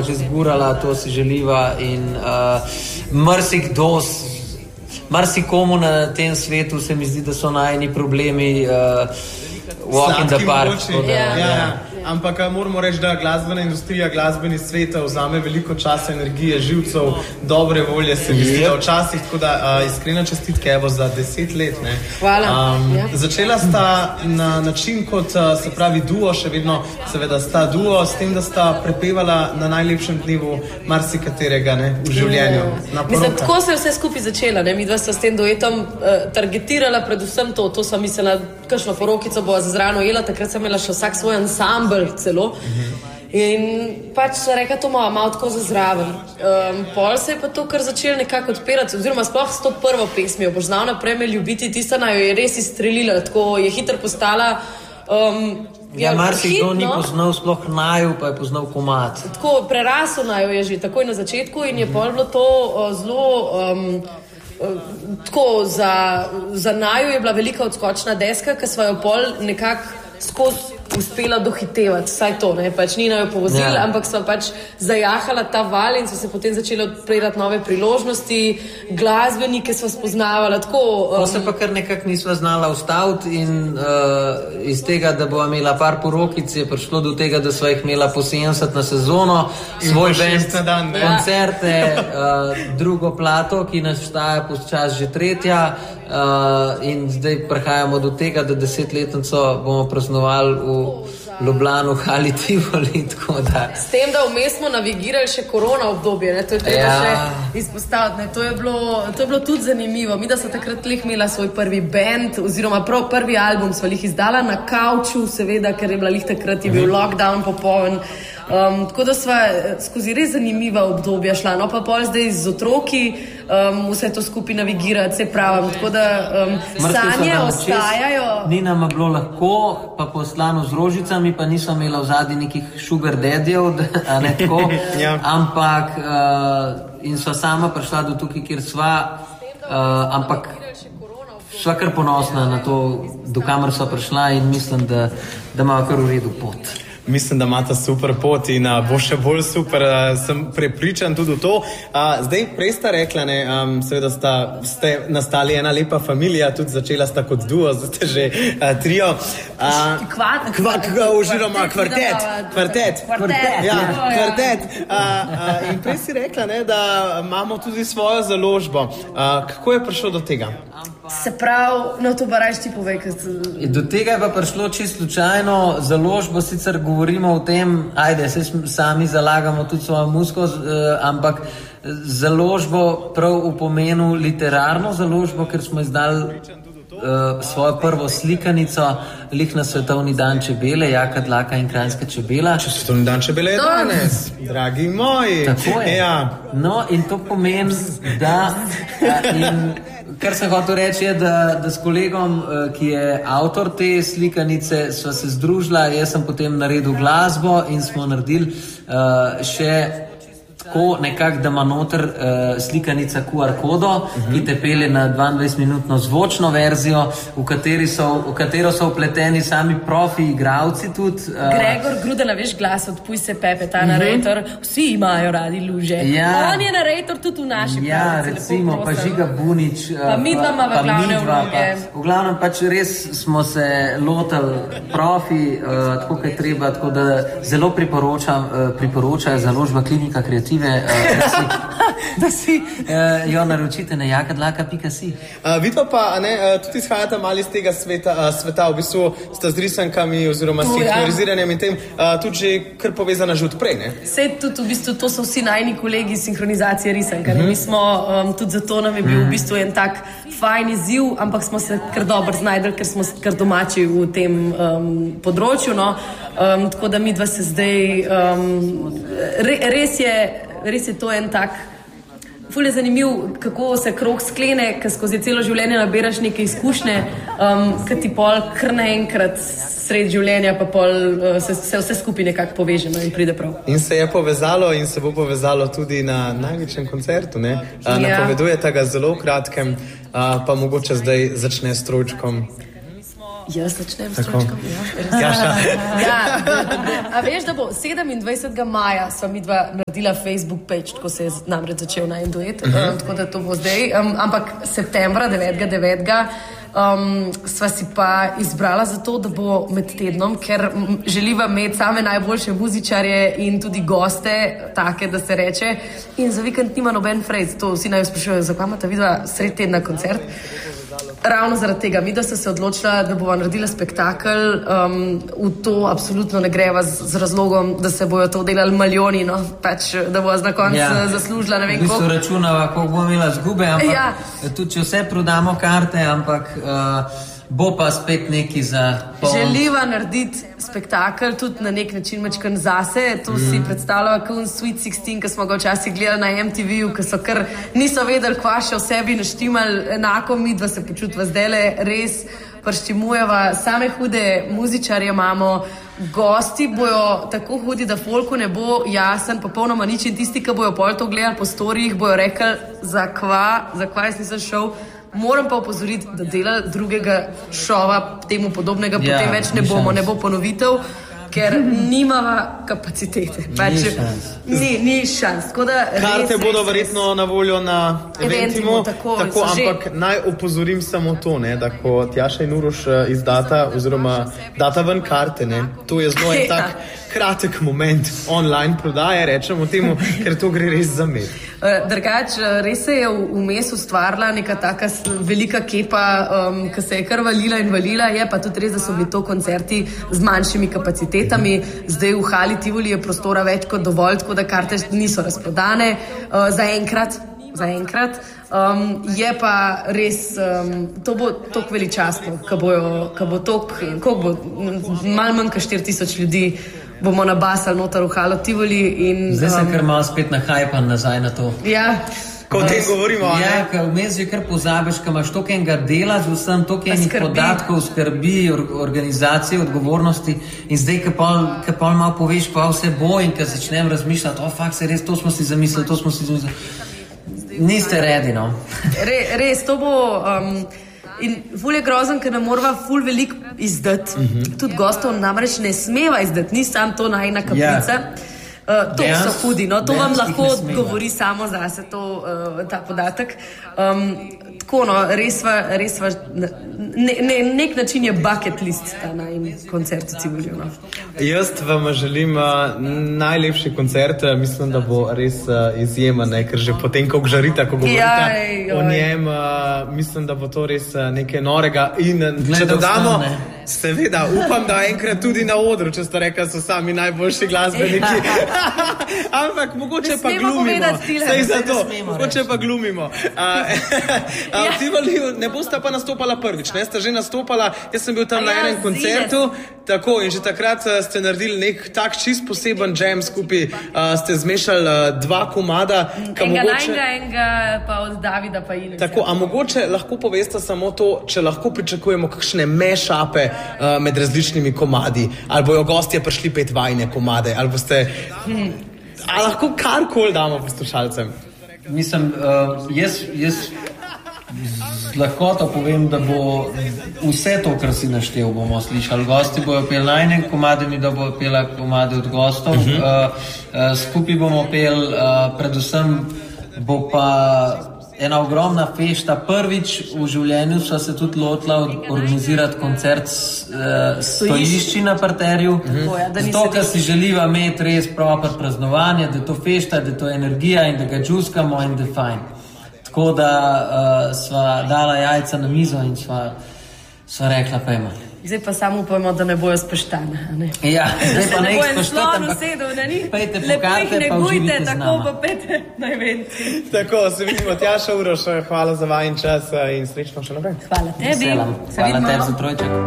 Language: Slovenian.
že zgurala, to si želiva in marsikomu na tem svetu se mi zdi, da so najni problemi walk in the park. Ampak moramo reči, da glasbena industrija, glasbeni svet vzame veliko časa, energije, živcev, dobre volje se mi zdi, da včasih, tako da iskrena čestitke evo za 10 let. Ne. Hvala. Začela sta na način, kot se pravi duo, še vedno seveda sta duo, s tem, da sta prepevala na najlepšem dnevu marsikaterega v življenju. Mislim, tako se je vse skupaj začela. Mi dva sta s tem duetom targetirala predvsem to sem mislila, kakšno porokico bo zrano jela, takrat sem imela še vsak svoj ansambl celo. In pač so rekla, to malo tako za zraven. Pol se je pa to kar začelo nekako odpirati, oziroma sploh s to prvo pesmijo, Boš znal naprej me ljubiti, tista naj jo je res izstrelila, tako je hitro postala marsikdo ni poznal sploh naju, pa je poznal komad. Tako prerasel naju je že takoj na začetku in je pol bilo to zelo tako za naju je bila velika odskočna deska, ki sva jo pol nekako skozi uspela dohitevati, vsaj to, pač ni najo povozila, ampak so pač zajahala ta val in so se potem začeli odpirati nove priložnosti, glasbenike so spoznavala, tako... To se pa kar nekako nisva znala ustaviti in iz tega, da bo imela par porokic, je prišlo do tega, da sva jih imela po 70 na sezono, svoj band, koncerte, drugo plato, ki nas štaja počas že tretja in zdaj prihajamo do tega, da 10-letnico bomo praznovali v Ljubljano, Hali, Tivoli, tako da... S tem, da vmes smo navigirali še korona obdobje, to je treba še izpostaviti, to je bilo tudi zanimivo. Mi, da so takrat imela svoj prvi band, oziroma prav prvi album smo izdala na kavču, seveda, ker je bila takrat je bil lockdown popoln. Tako da sva skozi res zanimiva obdobja šla, no pa pol zdaj z otroki vse to skupaj navigirati, se pravim, tako da sanje ostajajo. Ni nam bilo lahko, pa poslano z rožicami, pa nismo imela v zadnji nekih sugar daddyjev, a ne tako, ampak in sva sama prišla do tukaj, kjer sva, ampak sva kar ponosna na to, do kamer sva prišla in mislim, da ima kar v redu pot. Mislim, da imata super pot in bo še bolj super, sem prepričan tudi v to. Zdaj, prej sta rekla, seveda ste nastali ena lepa familija, tudi začela sta kot duo, zdaj ste že trio. Oziroma kvartet. Ja, kvartet. In prej si rekla, da imamo tudi svojo založbo. Kako je prišlo do tega? Se pravi, to pa raje ti povej. Do tega je pa prišlo čisto slučajno, založbo sicer govorimo o tem, se sami zalagamo tudi svojo muziko, ampak založbo prav v pomenu literarno založbo, ker smo izdali svojo prvo slikanico lih na Svetovni dan čebele, Jaka Dlaka in Kranjska čebela. Svetovni dan čebele je danes, dragi moji. Tako je. No, in to pomeni, da kar sem hotel reči je, da s kolegom, ki je avtor te slikanice, sva se združila, jaz sem potem naredil glasbo in smo naredili še tako nekako, da ima noter slikanica QR kodo, ki te pelje na 22-minutno zvočno verzijo, v katero so vpleteni sami profi igravci tudi. Gregor Grudela, veš glas, Odpuj se Pepe, ta narrator, vsi imajo radi luže. On je narrator tudi v naši pravici. Ja, recimo, pa Žiga Bunič. Pa midva ima v glavne vloge. V glavnem pač res smo se lotili profi, tako kaj treba, tako da zelo priporočajo založba Klinika Kreative, da si jo naročite na jakadlaka.si. Vidva pa, tudi izhajata malo iz tega sveta, v bistvu sta z risankami oziroma sinhroniziranjem in tem tudi že kar povezana že odprej, ne? Vse tudi v bistvu, to so vsi najni kolegi sinhronizacije risanka. Mi smo, tudi zato nam je bil v bistvu en tak fajn izziv, ampak smo se kar dobro znajdli, ker smo kar domači v tem področju, tako da midva se zdaj res je to en tak ful je zanimiv, kako se krog sklene, ker skozi celo življenje nabiraš neke izkušnje, ker ti pol kar naenkrat sred življenja pa pol se vse skupaj nekako poveže in pride prav. In se je povezalo in se bo povezalo tudi na največjem koncertu, ne? Napovedujete ga zelo kratkem, pa mogoče zdaj začne s trojčkom. Jaz začnem s stročkom. A veš, da bo 27. maja sva midva naredila Facebook page, ko se je namreč začel na en duet, tako da to bo zdaj. Ampak septembra 9.9. Sva si pa izbrala za to, da bo med tednom, ker želiva imeti same najboljše muzičarje in tudi goste, take, da se reče. In za vikend nima noben frejc, to vsi naj sprašujejo, zakaj imata vidva sred tedna koncert. Ravno zaradi tega, mi da sta se odločila, da bova naredila spektakel, v to absolutno ne greva z razlogom, da se bojo to delali milijoni, no, pač, da bova na koncu zaslužila, ne vem, koliko. V bistvu računava, koliko bomo imela zgube, ampak tudi, če vse prodamo karte, ampak bo pa spet neki za poln. Želiva narediti spektakel tudi na nek način mečkan zase, to si predstavljava kot Sweet 16, ki smo ga včasih gledali na MTV-ju, ki so kar niso vedeli, kva še o sebi naštimali, enako mi dva se počutva zdajle, res prštimujeva, same hude muzičarje imamo, gosti bojo tako hudi, da folku ne bo jasen, popolnoma nič in tisti, ki bojo pol to gledali po storijih, bojo rekli, zakva jaz nisem šel. Moram pa opozoriti, da delali drugega šova temu podobnega, potem več ne bomo, ne bo ponovitev, ker nimava kapacitete. Ni šans. Karte bodo verjetno na voljo na Eventimu, tako, ampak naj opozorim samo to, ne, da ko Tjaša in Uroš izdata oziroma data ven karte, ne, to je zelo en tak kratek moment online prodaje, rečemo temu, ker to gre res za med. Drugač, res se je vmes ustvarila neka taka velika kepa, ki se je kar valila in valila, je pa tudi res, da so bili to koncerti z manjšimi kapacitetami. Zdaj v Hali Tivoli je prostora več kot dovolj, tako da karte niso razprodane. Zaenkrat. Je pa res, to bo toliko veličastno, ko bo toliko, koliko bo, malo manj kot 4000 ljudi bomo nabasali noter v Halo Tivoli in... Zdaj sem kar malo spet nahajpan nazaj na to. Ja. Ko o tem govorimo, ne? Ja, ker vmes že kar pozabiš, ker imaš toliko enega dela z vsem, toliko enih podatkov, skrbi, organizacije, odgovornosti in zdaj, ker pol malo poveš, pa vse bo in ker začnem razmišljati, fakt se res, to smo si zamislili. Niste redi, no. Res, to bo... In ful je grozen, ker ne morava ful velik izdati. Tudi gostov namreč ne smeva izdati, ni sam to najna kaplica. To so hudi, no, to vam lahko govori samo zase, ta podatek. Tako, no, res sva, nek način je bucket list ta najn koncert v Tivoliju, no. Jaz vam želim najlepši koncert, mislim, da bo res izjemen, ker že potem, ko žarita, ko govorite o njem, mislim, da bo to res nekaj norega in če dodamo, seveda, upam, da enkrat tudi na odru, če ste rekli, so sami najboljši glasbeniki. Ampak mogoče pa glumimo. Sej za to, mogoče pa glumimo. V Tivoliju ne boste pa nastopala prvič, ne? Ste že nastopala, jaz sem bil tam na enem koncertu, tako, in že takrat ste naredili nek tak čist poseben jam skupaj, ste zmešali 2 komada. Enega pa od Davida pa Ine. Tako, a mogoče lahko poveste samo to, če lahko pričakujemo kakšne mashupe med različnimi komadi, ali bojo gostje prišli 5 vajne komade, ali boste... A lahko karkoli damo poslušalcem? Mislim, jaz z lahkoto povem, da bo vse to, kar si naštel, bomo slišali. Gosti bojo peli najne komade, mi da bojo pela komade od gostov. Skupaj bomo peli, predvsem bo pa ena ogromna fešta. Prvič v življenju sva se tudi lotila organizirati koncert stojišči na parterju. Zato, ker si želiva imeti res proper praznovanje, da je to fešta, da je to energija in da ga džuskamo in da je fajn. Tako da sva dala jajca na mizo in sva rekla, pejma. Zdaj pa samo upajmo, da ne bojo spoštane. Ja, zdaj pa ne spoštane, ampak pejte po karte, pa uživite z nama. Tako pa pejte na event. Tako, se vidimo, Tjaša, Uroš, hvala za vajin čas in srečno še naprej. Hvala tebi. Hvala tebi za trojček.